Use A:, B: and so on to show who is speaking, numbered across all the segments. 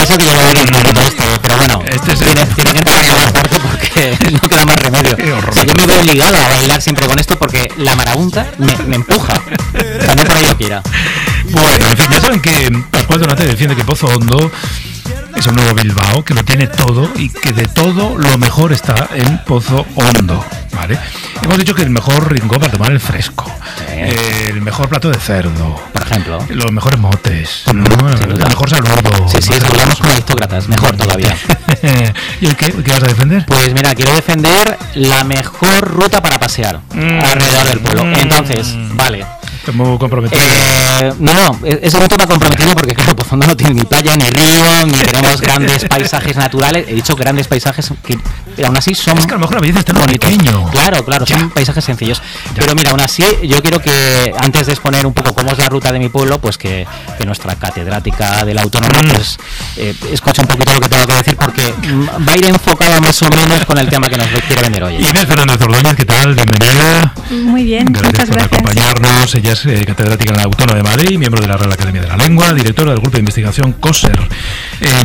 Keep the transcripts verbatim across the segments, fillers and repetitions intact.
A: eso que yo lo veo en todo esto, pero bueno, este es tiene, el... tiene que entrar en la parte porque no queda más remedio. O sea, yo me veo obligado a bailar siempre con esto porque la marabunta me, me empuja. O sea, no por ahí yo quiera.
B: Bueno, en fin, ya saben que Pascual Donate defiende que Pozo Hondo es un nuevo Bilbao, que lo tiene todo y que de todo lo mejor está en Pozo Hondo, ¿vale? Hemos dicho que el mejor rincón para tomar el fresco, sí. eh, el mejor plato de cerdo,
A: por ejemplo,
B: los mejores motes, ¿no? El mejor saludo.
A: Sí, sí, hablamos con aristócratas, mejor todavía.
B: ¿Y el qué, qué vas a defender?
A: Pues mira, quiero defender la mejor ruta para pasear mm. alrededor del pueblo. Entonces, vale.
B: Muy comprometido.
A: Eh, no, no, es un tema comprometido porque claro, Pozo Hondo no tiene ni playa, ni río, ni tenemos grandes paisajes naturales. He dicho grandes paisajes que aún así son...
B: Es que a lo mejor la belleza está en lo pequeño.
A: Claro, claro, ya. Son paisajes sencillos. Ya. Pero mira, aún así yo quiero que antes de exponer un poco cómo es la ruta de mi pueblo, pues que, que nuestra catedrática de la Autónoma mm. pues eh, escuche un poquito lo que tengo que decir porque va a ir enfocada más o menos con el tema que nos quiere vender hoy.
B: Inés Fernández Ordóñez, ¿qué tal? Bienvenida.
C: Muy bien,
B: gracias
C: muchas
B: por
C: gracias.
B: acompañarnos. Ella es eh, catedrática en la Autónoma de Madrid, miembro de la Real Academia de la Lengua, directora del grupo de investigación COSER. Eh,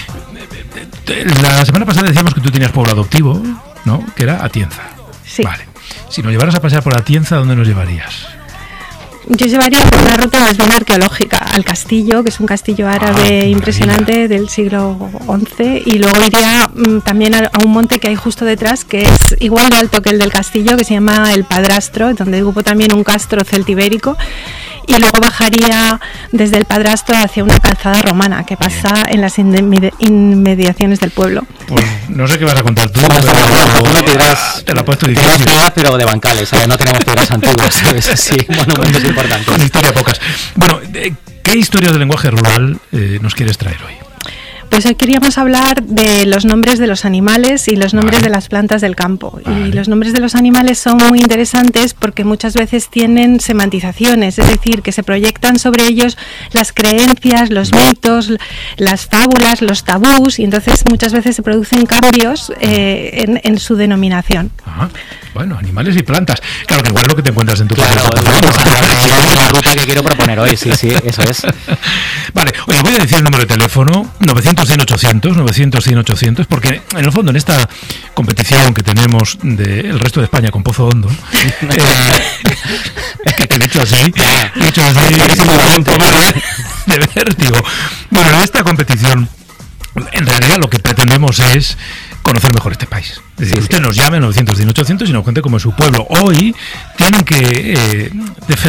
B: la semana pasada decíamos que tú tenías pueblo adoptivo, ¿no? Que era Atienza.
C: Sí.
B: Vale. Si nos llevaras a pasear por Atienza, ¿dónde nos llevarías?
C: Yo llevaría por una ruta más bien arqueológica al castillo, que es un castillo árabe ah, impresionante del siglo once, y luego iría mm, también a, a un monte que hay justo detrás, que es igual de alto que el del castillo, que se llama el Padrastro, donde hubo también un castro celtibérico, y luego bajaría desde el Padrastro hacia una calzada romana que pasa bien. En las inme- inmediaciones del pueblo.
B: Pues no sé qué vas a contar tú,
A: pero,
B: pero,
A: pero,
B: pero
A: piedras,
B: te lo he puesto difícil.
A: Piedras, pero de bancales, ¿sabes? No tenemos piedras antiguas, ¿sabes? Sí, monumentos importantes.
B: Con historia pocas. Bueno, ¿qué historia del lenguaje rural eh, nos quieres traer hoy?
C: Pues hoy queríamos hablar de los nombres de los animales y los nombres vale. de las plantas del campo. Vale. Y los nombres de los animales son muy interesantes porque muchas veces tienen semantizaciones, es decir, que se proyectan sobre ellos las creencias, los mitos, las fábulas, los tabús, y entonces muchas veces se producen cambios eh, en, en su denominación.
B: Ajá. Bueno, animales y plantas. Claro que igual es lo que te encuentras en tu
A: claro,
B: casa.
A: Es la ruta que quiero proponer hoy, sí, sí, eso es.
B: Vale, os voy a decir el número de teléfono, novecientos cien ochocientos, novecientos cien ochocientos, porque en el fondo en esta competición que tenemos del resto de España con Pozo Hondo, eh, que te he hecho así, he hecho así, un poco de, de vértigo. Bueno, en esta competición, en realidad lo que pretendemos es conocer mejor este país. Es decir, sí, usted sí. nos llame novecientos cien ochocientos y nos cuente cómo es su pueblo. Hoy tienen que eh, defender